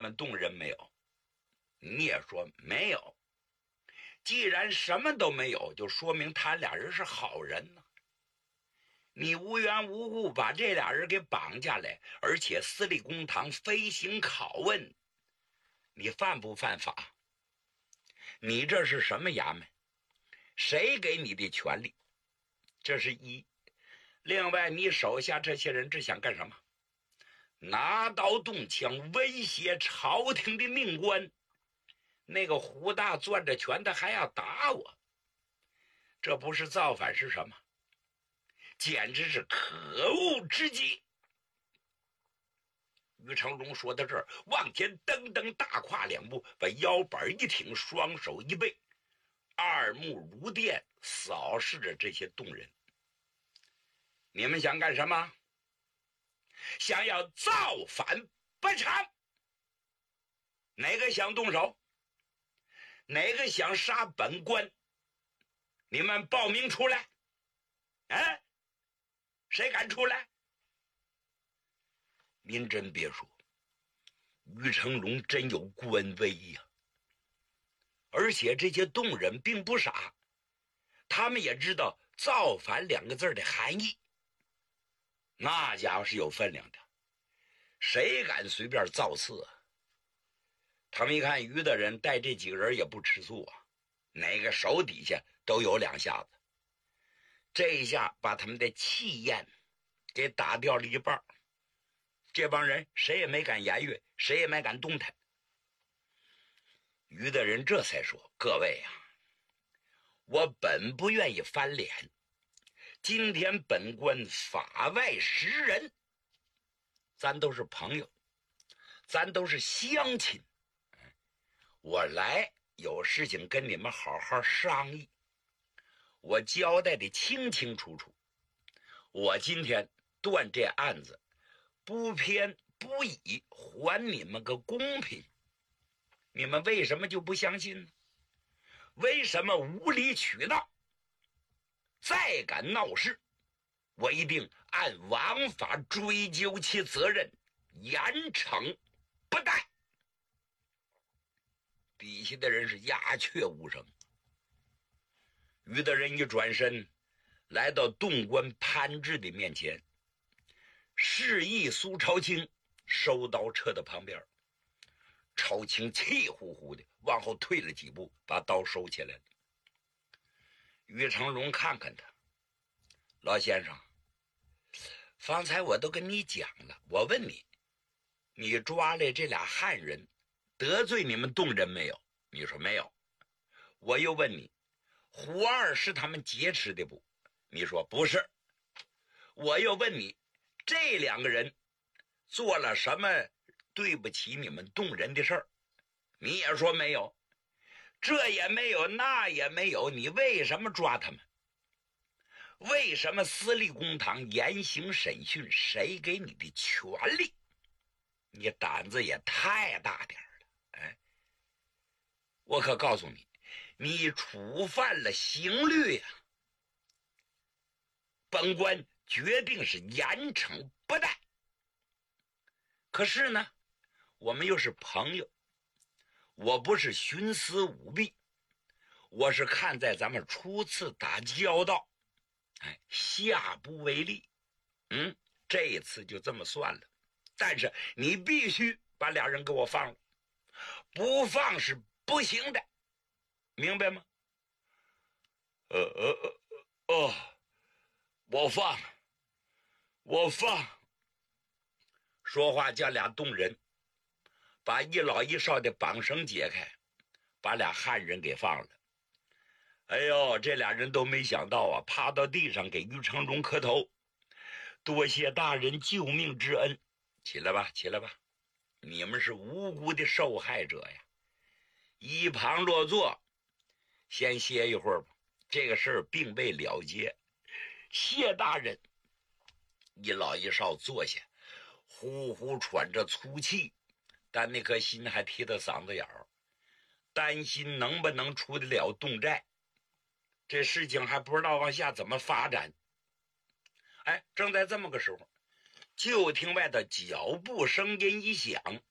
们动人没有？你也说没有。既然什么都没有，就说明他俩人是好人呢。你无缘无故把这俩人给绑架来，而且私立公堂飞行拷问，你犯不犯法？你这是什么衙门？谁给你的权利？这是一。另外，你手下这些人只想干什么？拿刀动枪威胁朝廷的命官。那个胡大攥着拳头还要打我，这不是造反是什么？简直是可恶之极。于成荣说到这儿，往前蹬蹬大跨两步，把腰板一挺，双手一背，二目如电，扫视着这些动人。你们想干什么？想要造反不成？哪个想动手？哪个想杀本官？你们报名出来！哎，谁敢出来？您真别说，于成荣真有官威呀！而且这些动人并不傻，他们也知道造反两个字的含义。那家伙是有分量的，谁敢随便造次啊？他们一看于的人带这几个人也不吃醋啊，哪个手底下都有两下子。这一下把他们的气焰给打掉了一半，这帮人谁也没敢言语，谁也没敢动弹。于的人这才说：各位啊，我本不愿意翻脸，今天本官法外识人，咱都是朋友，咱都是乡亲，我来有事情跟你们好好商议，我交代的清清楚楚。我今天断这案子，不偏不倚，还你们个公平。你们为什么就不相信呢？为什么无理取闹？再敢闹事，我一定按王法追究其责任，严惩不贷。底下的人是鸦雀无声。于的人一转身来到洞官潘志的面前，示意苏朝清收刀撤到旁边。朝清气呼呼的往后退了几步，把刀收起来了。于成荣看看他，老先生，方才我都跟你讲了，我问你，你抓来这俩汉人得罪你们洞人没有？你说没有。我又问你，胡二是他们劫持的不？你说不是。我又问你，这两个人做了什么对不起你们洞人的事儿？你也说没有。这也没有，那也没有，你为什么抓他们？为什么私立公堂严刑审讯？谁给你的权利？你胆子也太大点了。哎，我可告诉你，你触犯了刑律啊！本官决定是严惩不贷。可是呢，我们又是朋友，我不是徇私舞弊，我是看在咱们初次打交道，下不为例。这一次就这么算了。但是你必须把俩人给我放了，不放是不行的，明白吗？我放。说话叫俩动人，把一老一少的绑绳解开，把俩汉人给放了。哎呦，这俩人都没想到啊，趴到地上给于成荣磕头，多谢大人救命之恩。起来吧，起来吧，你们是无辜的受害者呀！一旁落座，先歇一会儿吧，这个事儿并未了结。谢大人。一老一少坐下，呼呼喘着粗气，但那颗心还提到嗓子眼儿，担心能不能出得了洞寨，这事情还不知道往下怎么发展。正在这么个时候，就听外头脚步声音一响，